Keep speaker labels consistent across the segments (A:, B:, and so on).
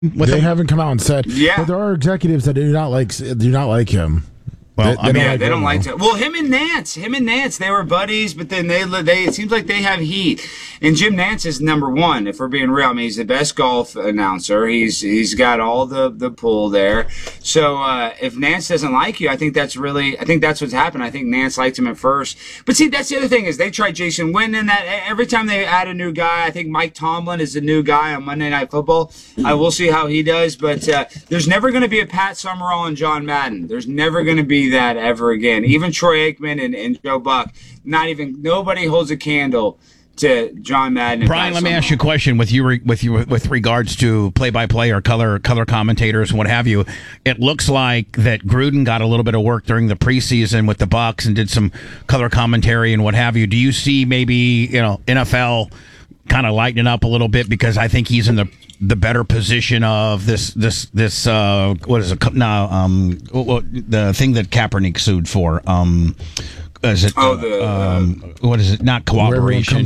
A: They haven't come out and said.
B: Yeah.
A: But there are executives that do not like him.
C: Well,
B: they don't like to. Well, him and Nance, they were buddies, but then they it seems like they have heat. And Jim Nance is number one, if we're being real. I mean, he's the best golf announcer. He's got all the pull there. So if Nance doesn't like you, I think that's what's happened. I think Nance liked him at first. But see, that's the other thing is they tried Jason Witten. That every time they add a new guy, I think Mike Tomlin is the new guy on Monday Night Football. I will see how he does, but there's never going to be a Pat Summerall and John Madden. There's never going to be that ever again. Even Troy Aikman and Joe Buck, nobody holds a candle to John Madden.
C: Brian, let me ask you a question with regards to play-by-play or color commentators and what have you. It looks like that Gruden got a little bit of work during the preseason with the Bucs and did some color commentary and what have you. Do you see maybe NFL kind of lightening up a little bit, because I think he's in the better position of this what is it now the thing that Kaepernick sued for is it what is it, not cooperation,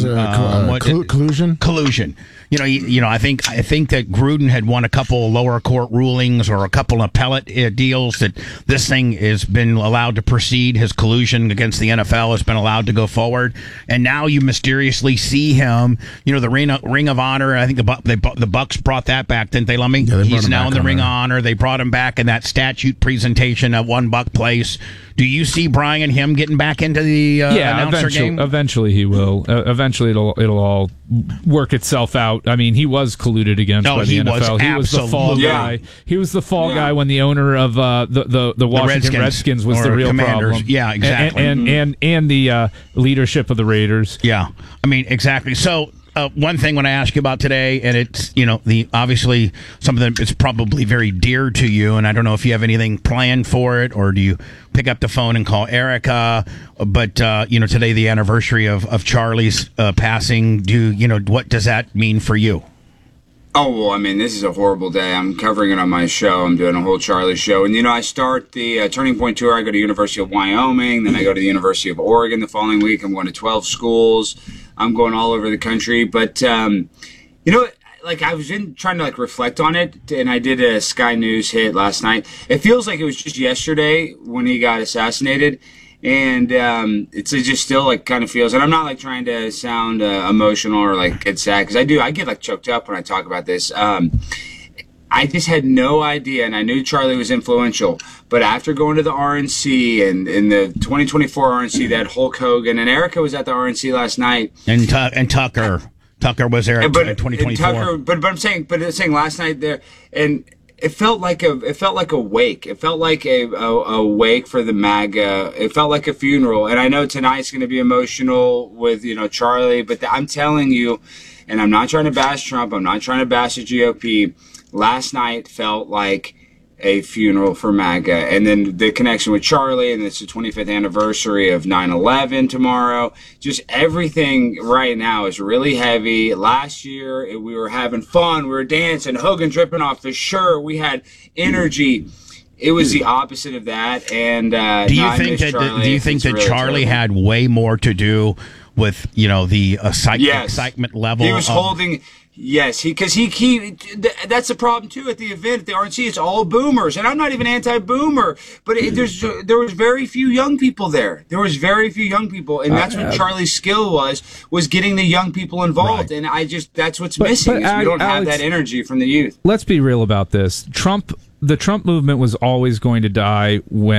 C: collusion. I think that Gruden had won a couple lower court rulings or a couple of appellate deals that this thing has been allowed to proceed. His collusion against the NFL has been allowed to go forward, and now you mysteriously see him. The Ring of Honor. I think the Bucs brought that back, didn't they, Lummy?
A: Yeah,
C: he's now in the Ring of Honor. They brought him back in that statute presentation at One Buck Place. Do you see Brian and him getting back into the announcer game?
D: Eventually he will. Eventually it'll all work itself out. I mean, he was colluded against by the NFL. He was the fall guy. He was the fall guy when the owner of the Washington Redskins was the real
C: Commanders.
D: problem.
C: Yeah, exactly.
D: And the leadership of the Raiders.
C: Yeah, I mean, exactly. So. One thing when I ask you about today, and it's obviously something that's probably very dear to you, and I don't know if you have anything planned for it, or do you pick up the phone and call Erica? But today the anniversary of Charlie's passing. What does that mean for you?
B: Oh, well, I mean, this is a horrible day. I'm covering it on my show. I'm doing a whole Charlie show. And, I start the Turning Point Tour. I go to University of Wyoming. Then I go to the University of Oregon the following week. I'm going to 12 schools. I'm going all over the country. But, I was trying to, reflect on it. And I did a Sky News hit last night. It feels like it was just yesterday when he got assassinated. And it's just still kind of feels, and I'm not trying to sound emotional or get sad, because I get choked up when I talk about this. I just had no idea, and I knew Charlie was influential, but after going to the RNC and in the 2024 RNC, that Hulk Hogan, and Erica was at the RNC last night,
C: and Tucker was there in 2024.
B: But I'm saying last night there, and it felt like a wake. It felt like a wake for the MAGA. It felt like a funeral. And I know tonight's going to be emotional with Charlie, but I'm telling you, and I'm not trying to bash Trump. I'm not trying to bash the GOP. Last night felt like a funeral for MAGA. And then the connection with Charlie, and it's the 25th anniversary of 9/11 tomorrow. Just everything right now is really heavy. Last year, we were having fun. We were dancing, Hogan dripping off the shirt. We had energy. It was the opposite of that. And
C: do you think that
B: really
C: Charlie
B: terrible.
C: had way more to do with the excitement level?
B: He was holding. Yes, because he that's the problem too at the event at the RNC. It's all boomers, and I'm not even anti-boomer, but there was very few young people there. There was very few young people, and that's what Charlie's skill was getting the young people involved. Right. And that's what's missing. Is we don't have that energy from the youth.
D: Let's be real about this. The Trump movement was always going to die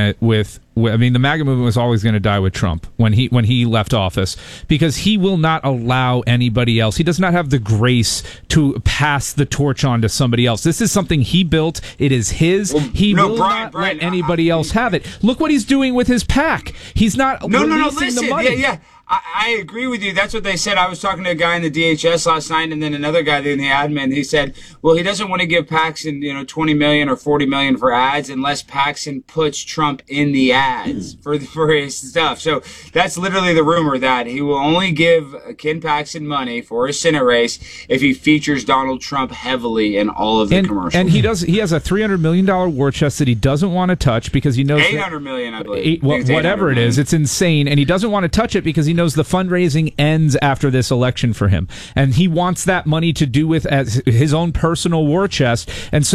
D: the MAGA movement was always going to die with Trump when he left office, because he will not allow anybody else. He does not have the grace to pass the torch on to somebody else. This is something he built. It is his. He will not let anybody else have it. Look what he's doing with his PAC. He's not releasing the money.
B: Yeah. I agree with you. That's what they said. I was talking to a guy in the DHS last night, and then another guy in the admin. He said, well, he doesn't want to give Paxson, $20 million or $40 million for ads unless Paxson puts Trump in the ads for his stuff. So that's literally the rumor, that he will only give Ken Paxton money for his Senate race if he features Donald Trump heavily in all of the commercials.
D: And he has a $300 million war chest that he doesn't want to touch because he knows
B: $800 million, I believe.
D: Whatever it is, it's insane, and he doesn't want to touch it because he knows the fundraising ends after this election for him, and he wants that money to do with as his own personal war chest. And so